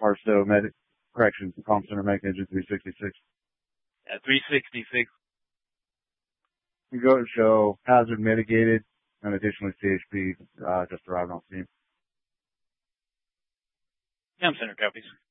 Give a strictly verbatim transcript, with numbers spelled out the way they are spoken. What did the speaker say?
Barstow Medic Corrections Comm Center, Mech Engine three sixty-six. At three sixty-six. We go to show hazard mitigated, and additionally C H P uh, just arrived on scene. Comm Center copies.